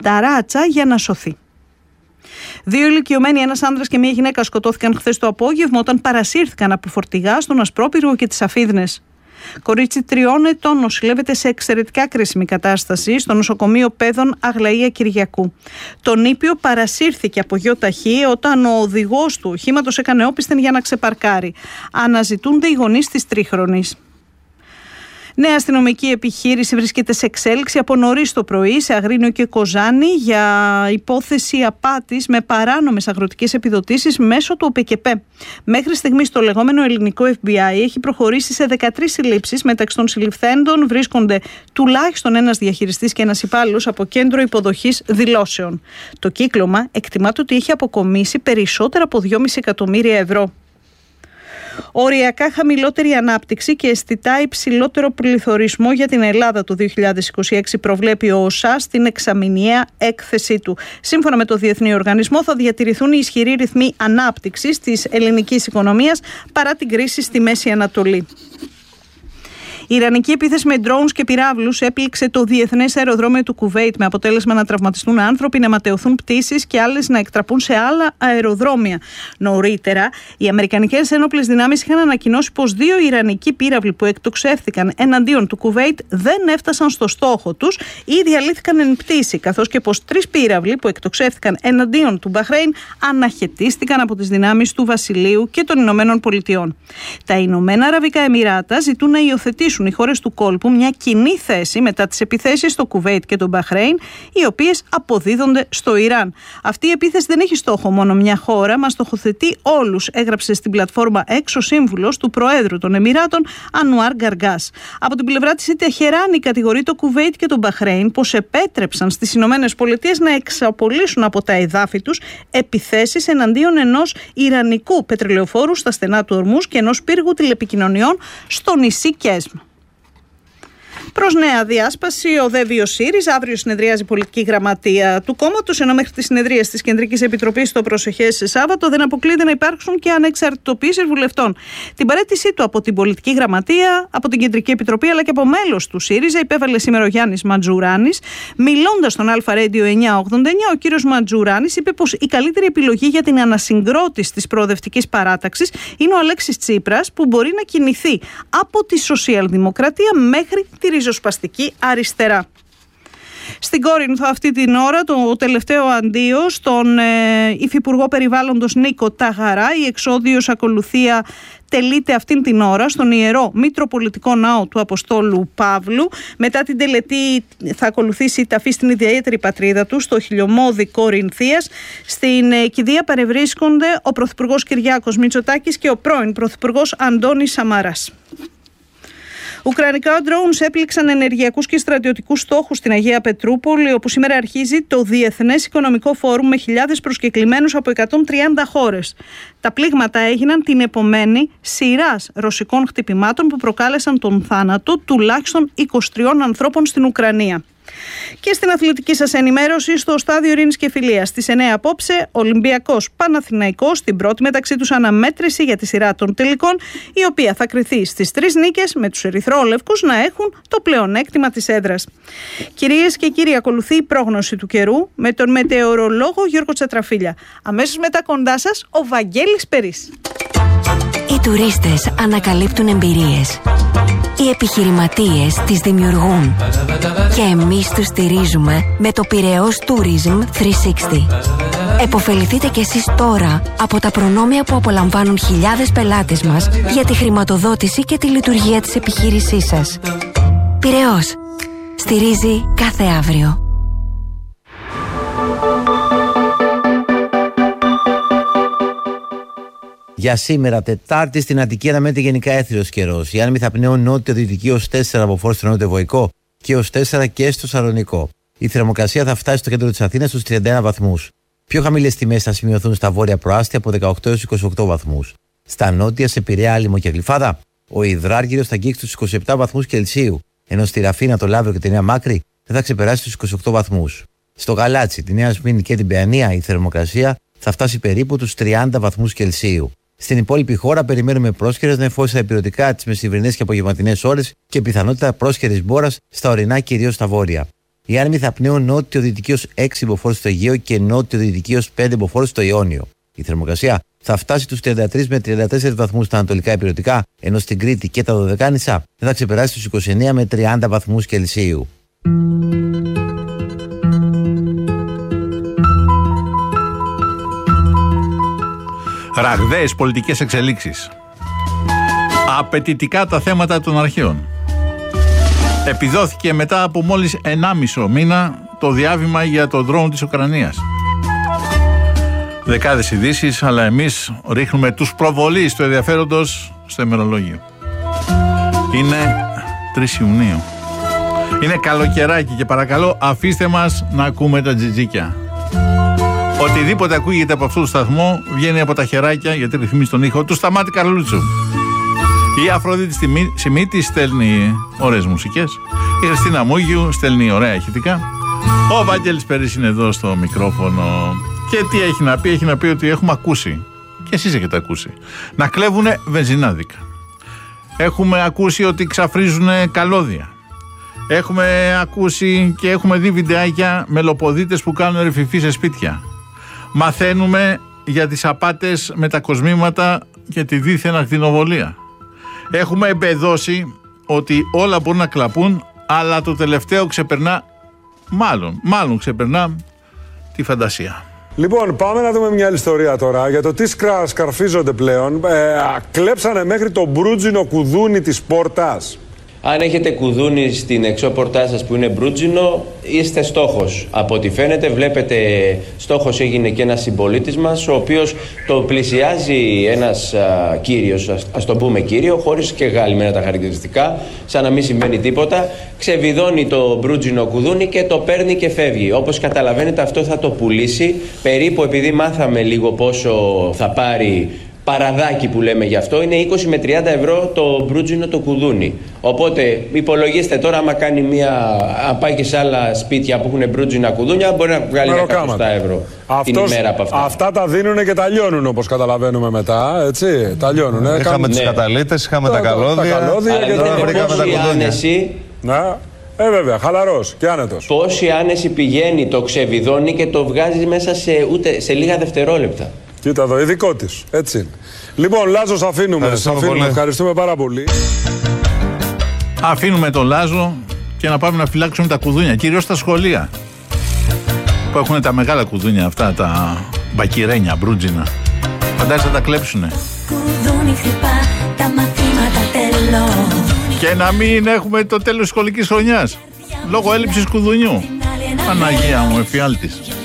ταράτσα για να σωθεί. 2 ηλικιωμένοι, ένας άνδρας και μία γυναίκα, σκοτώθηκαν χθες το απόγευμα όταν παρασύρθηκαν από φορτηγά στον Ασπρόπυργο και τις Αφίδνες. Κορίτσι 3 ετών νοσηλεύεται σε εξαιρετικά κρίσιμη κατάσταση στο νοσοκομείο Παιδών Αγλαία Κυριακού. Το νήπιο παρασύρθηκε από γεωταχή όταν ο οδηγός του οχήματος έκανε όπισθεν για να ξεπαρκάρει. Αναζητούνται οι γονείς της τρίχρονης. Νέα αστυνομική επιχείρηση βρίσκεται σε εξέλιξη από νωρίς το πρωί σε Αγρίνιο και Κοζάνη για υπόθεση απάτης με παράνομες αγροτικές επιδοτήσεις μέσω του ΟΠΕΚΕΠΕ. Μέχρι στιγμής το λεγόμενο ελληνικό FBI έχει προχωρήσει σε 13 συλλήψεις. Μεταξύ των συλληφθέντων βρίσκονται τουλάχιστον ένας διαχειριστής και ένας υπάλληλος από κέντρο υποδοχής δηλώσεων. Το κύκλωμα εκτιμάται ότι έχει αποκομίσει περισσότερα από 2,5 εκατομμύρια ευρώ. Οριακά χαμηλότερη ανάπτυξη και αισθητά υψηλότερο πληθωρισμό για την Ελλάδα το 2026 προβλέπει ο ΟΣΑ στην εξαμηνιαία έκθεσή του. Σύμφωνα με το Διεθνή Οργανισμό, θα διατηρηθούν οι ισχυροί ρυθμοί ανάπτυξης της ελληνικής οικονομίας παρά την κρίση στη Μέση Ανατολή. Η Ιρανική επίθεση με drones και πυράβλους έπληξε το διεθνές αεροδρόμιο του Κουβέιτ με αποτέλεσμα να τραυματιστούν άνθρωποι, να ματαιωθούν πτήσεις και άλλες να εκτραπούν σε άλλα αεροδρόμια. Νωρίτερα, οι αμερικανικές ένοπλες δυνάμεις είχαν ανακοινώσει πως 2 Ιρανικοί πύραυλοι που εκτοξεύθηκαν εναντίον του Κουβέιτ δεν έφτασαν στο στόχο τους ή διαλύθηκαν εν πτήση, καθώς και πως 3 πύραυλοι που εκτοξεύθηκαν εναντίον του Μπαχρέιν αναχαιτίστηκαν από τις δυνάμεις του Βασιλείου και των Ηνωμένων Πολιτειών. Τα Ηνωμένα Αραβικά Εμιράτα ζητούν να υιοθετήσουν οι χώρες του κόλπου μια κοινή θέση μετά τις επιθέσεις στο Κουβέιτ και τον Μπαχρέιν, οι οποίες αποδίδονται στο Ιράν. Αυτή η επίθεση δεν έχει στόχο μόνο μια χώρα, μας στοχοθετεί όλους, έγραψε στην πλατφόρμα έξω σύμβουλος του Προέδρου των Εμιράτων, Ανουάρ Γκαργκάς. Από την πλευρά της, η Τεχεράνη κατηγορεί το Κουβέιτ και τον Μπαχρέιν πως επέτρεψαν στις Ηνωμένες Πολιτείες να εξαπολύσουν από τα εδάφη τους επιθέσεις εναντίον ενός ιρανικού πετρελαιοφόρου στα στενά του Ορμούς και ενός πύργου τηλεπικοινωνιών στο νησί Κέσμ. Προς νέα διάσπαση οδεύει ο ΣΥΡΙΖΑ. Αύριο συνεδριάζει η πολιτική γραμματεία του κόμματος, ενώ μέχρι τη συνεδρίαση της Κεντρικής Επιτροπής το προσεχές Σάββατο δεν αποκλείεται να υπάρξουν και ανεξαρτητοποίησεις βουλευτών. Την παραίτησή του από την πολιτική γραμματεία, από την Κεντρική Επιτροπή αλλά και από μέλος του ΣΥΡΙΖΑ υπέβαλε σήμερα ο Γιάννης Ματζουράνης. Μιλώντας στον Αλφα Radio 989, ο κύριος Ματζουράνης είπε πως η καλύτερη επιλογή για την ανασυγκρότηση της προοδευτικής παράταξης είναι ο Αλέξης Τσίπρας, που μπορεί να κινηθεί από τη σοσιαλδημοκρατία μέχρι τη ριζοσπαστική αριστερά. Στην Κόρινθο αυτή την ώρα το τελευταίο αντίο στον Υφυπουργό Περιβάλλοντος Νίκο Ταγαρά. Η εξόδιος ακολουθία τελείται αυτήν την ώρα στον Ιερό Μητροπολιτικό Ναό του Αποστόλου Παύλου. Μετά την τελετή θα ακολουθήσει η ταφή στην ιδιαίτερη πατρίδα του, στο χιλιομώδη Κορινθίας. Στην κηδεία παρευρίσκονται ο Πρωθυπουργός Κυριάκος Μητσοτάκης και ο πρώην Πρωθυπουργός Αντώνης Σαμαράς. Ουκρανικά drones έπληξαν ενεργειακούς και στρατιωτικούς στόχους στην Αγία Πετρούπολη, όπου σήμερα αρχίζει το Διεθνές Οικονομικό Φόρουμ με χιλιάδες προσκεκλημένους από 130 χώρες. Τα πλήγματα έγιναν την επομένη σειράς ρωσικών χτυπημάτων που προκάλεσαν τον θάνατο τουλάχιστον 23 ανθρώπων στην Ουκρανία. Και στην αθλητική σας ενημέρωση, στο Στάδιο Ειρήνης και Φιλίας στις 9 απόψε, Ολυμπιακός Παναθηναϊκός, στην πρώτη μεταξύ τους αναμέτρηση για τη σειρά των τελικών, η οποία θα κριθεί στις 3 νίκες, με τους ερυθρόλευκους να έχουν το πλεονέκτημα της έδρας. Κυρίες και κύριοι, ακολουθεί η πρόγνωση του καιρού με τον μετεωρολόγο Γιώργο Τσατραφίλια. Αμέσως μετά κοντά σας ο Βαγγέλης Περής. Οι τουρίστες ανακαλύπτουν εμπειρίες. Οι επιχειρηματίες τις δημιουργούν. Και εμείς τους στηρίζουμε με το Πειραιώς Tourism 360. Εποφεληθείτε κι εσείς τώρα από τα προνόμια που απολαμβάνουν χιλιάδες πελάτες μας για τη χρηματοδότηση και τη λειτουργία της επιχείρησής σας. Πειραιώς. Στηρίζει κάθε αύριο. Για σήμερα, Τετάρτη, στην Αττική αναμένεται γενικά έθριος καιρός. Η άνεμοι θα πνέουν νότιο-δυτική ως 4 από φόρτιο νότιο-βοϊκό και ως 4 και στο Σαλονικό. Η θερμοκρασία θα φτάσει στο κέντρο της Αθήνας στους 31 βαθμούς. Πιο χαμηλές τιμές θα σημειωθούν στα βόρεια προάστια από 18 έως 28 βαθμούς. Στα νότια, σε Πειραιά, Άλυμο και Γλυφάδα, ο υδράργυρος θα αγγίξει τους 27 βαθμούς Κελσίου, ενώ στη Ραφίνα, το Λαύριο και τη Νέα Μάκρη δεν θα ξεπεράσει τους 28 βαθμούς. Στο Γαλάτσι, τη Νέα Σμύρνη και την Παιανία, η θερμοκρασία θα φτάσει περίπου τους 30 βαθμούς Κελσίου. Στην υπόλοιπη χώρα περιμένουμε πρόσχερες νεφώσεις στα ηπειρωτικά, τις μεσημβρινές και απογευματινές ώρες και πιθανότητα πρόσχερης μπόρας στα ορεινά, κυρίως στα βόρεια. Οι άνεμοι θα πνέουν νότιο-δυτικίως 6 υποφόρους στο Αιγαίο και νότιο-δυτικίως 5 υποφόρους στο Ιόνιο. Η θερμοκρασία θα φτάσει τους 33 με 34 βαθμούς στα ανατολικά ηπειρωτικά, ενώ στην Κρήτη και τα Δωδεκάνησα δεν θα ξεπεράσει τους 29 με 30 βαθμούς Κελσίου. Ραγδαίες πολιτικές εξελίξεις. Απαιτητικά τα θέματα των αρχαίων. Επιδόθηκε μετά από μόλις 1,5 μήνα το διάβημα για τον δρόμο της Ουκρανίας. Δεκάδες ειδήσεις, αλλά εμείς ρίχνουμε τους προβολείς του ενδιαφέροντος στο ημερολόγιο. Είναι 3 Ιουνίου. Είναι καλοκαιράκι και παρακαλώ αφήστε μας να ακούμε τα τζιτζίκια. Οτιδήποτε ακούγεται από αυτό το σταθμό βγαίνει από τα χεράκια, γιατί ρυθμίζει τον ήχο του Σταμάτη Καρλούτσου. Η Αφροδίτη Σιμίτη στέλνει ωραίες μουσικές. Η Χριστίνα Μούγιου στέλνει ωραία ηχητικά. Ο Βάγγελης Περής είναι εδώ στο μικρόφωνο. Και τι έχει να πει? Έχει να πει ότι έχουμε ακούσει, και εσείς έχετε ακούσει, να κλέβουνε βενζινάδικα. Έχουμε ακούσει ότι ξαφρίζουνε καλώδια. Έχουμε ακούσει και έχουμε δει βιντεάκια με λοποδίτες που κάνουν ρεφιφί σε σπίτια. Μαθαίνουμε για τις απάτες με τα κοσμήματα και τη δίθεν ακτινοβολία. Έχουμε εμπεδώσει ότι όλα μπορούν να κλαπούν, αλλά το τελευταίο ξεπερνά, μάλλον ξεπερνά τη φαντασία. Λοιπόν, πάμε να δούμε μια άλλη ιστορία τώρα για το τι σκαρφίζονται πλέον. Κλέψανε μέχρι το μπρούτζινο κουδούνι της πόρτας. Αν έχετε κουδούνι στην εξώπορτά σας που είναι μπρούτζινο, είστε στόχος. Από ό,τι φαίνεται, βλέπετε, στόχος έγινε και ένας συμπολίτης μας, ο οποίος το πλησιάζει ένας κύριος, ας το πούμε κύριο, χωρίς και γάλυμμενα τα χαρακτηριστικά, σαν να μην συμβαίνει τίποτα, ξεβιδώνει το μπρούτζινο κουδούνι και το παίρνει και φεύγει. Όπως καταλαβαίνετε, αυτό θα το πουλήσει περίπου, επειδή μάθαμε λίγο πόσο θα πάρει, παραδάκι που λέμε γι' αυτό, είναι 20 με 30 ευρώ το μπρούτζινο το κουδούνι. Οπότε υπολογίστε τώρα, άμα κάνει αν πάει και σε άλλα σπίτια που έχουν μπρούτζινα κουδούνια, μπορεί να βγάλει 100 ευρώ την ημέρα από αυτά. Αυτά τα δίνουν και τα λιώνουν, όπως καταλαβαίνουμε μετά, έτσι, τα λιώνουν. Είχαμε τους καταλύτες, είχαμε τα καλώδια και τώρα βρήκαμε τα κουδούνια. Να, βέβαια, χαλαρός και άνετος. Πόση άνεση πηγαίνει, το ξεβιδώνει και το βγάζει μέσα σε λίγα δευτερόλεπτα. Κοίτα εδώ, ειδικό της. Έτσι είναι. Λοιπόν, Λάζο, αφήνουμε. Ευχαριστούμε πάρα πολύ. Αφήνουμε τον Λάζο και να πάμε να φυλάξουμε τα κουδούνια. Κυρίως στα σχολεία που έχουν τα μεγάλα κουδούνια αυτά, τα μπακυρένια, μπρούτζινα. Φαντάζεσαι να τα κλέψουνε. Κουδούνι χτυπά, τα μαθήματα τέλος. Και να μην έχουμε το τέλος της σχολικής χρονιάς λόγω έλλειψης κουδουνιού. Παναγία μου, εφιάλτης.